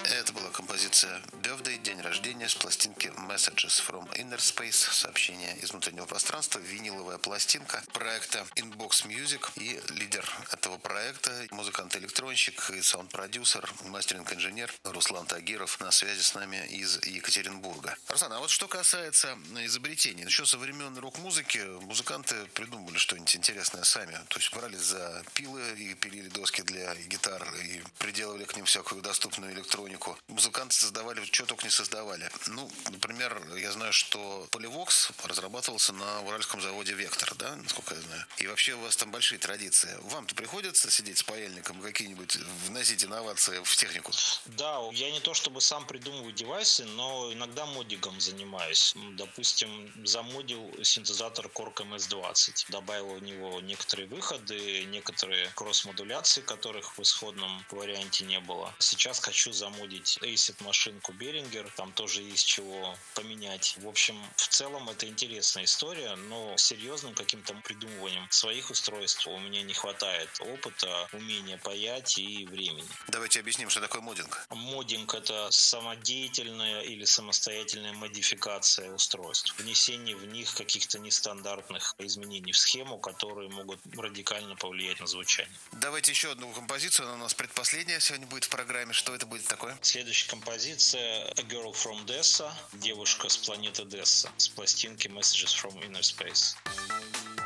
Это была композиция Birthday, день рождения, с пластинки Messages from Inner Space, сообщение из внутреннего пространства, виниловая пластинка проекта Inbox Music. И лидер этого проекта, музыкант-электронщик и саунд-продюсер, мастеринг-инженер Руслан Тагиров на связи с нами из Екатеринбурга. Руслан, а вот что касается изобретений, еще со времен рок-музыки музыканты придумали что-нибудь интересное сами. То есть брались за пилы и пилили доски для гитар и приделывали к ним всякую доступную электронику. Музыканты создавали, что только не создавали. Ну, например, я знаю, что Polyvox разрабатывался на уральском заводе «Вектор», да, насколько я знаю. И вообще у вас там большие традиции. Вам-то приходится сидеть с паяльником, какие-нибудь вносить инновации в технику? Да, я не то чтобы сам придумываю девайсы, но иногда моддингом занимаюсь. Допустим, замодил синтезатор Korg MS-20. Добавил в него некоторые выходы, некоторые кросс-модуляции, которых в исходном варианте не было. Сейчас хочу замодить ACID машинку Behringer, там тоже есть чего поменять. В общем, в целом это интересная история, но серьезным каким-то придумыванием своих устройств у меня не хватает опыта, умения паять и времени. Давайте объясним, что такое моддинг. Моддинг — это самодеятельная или самостоятельная модификация устройств. Внесение в них каких-то нестандартных изменений в схему, которые могут радикально повлиять на звучание. Давайте еще одну композицию, она у нас предпоследняя сегодня будет в программе. Что это будет такое? Следующая композиция A Girl from Dessa, девушка с планеты Десса, с пластинки Messages from Inner Space.